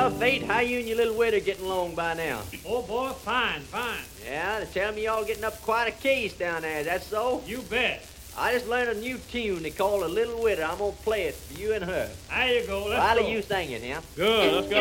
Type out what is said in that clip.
Well, Fate, how you and your little widder getting along by now? Oh, boy, fine, fine. Yeah, they tell me y'all getting up quite a case down there. Is that so? You bet. I just learned a new tune they call A Little Widder. I'm gonna play it for you and her. There you go. Let's Riley, go. you sing it, yeah? Good, let's go.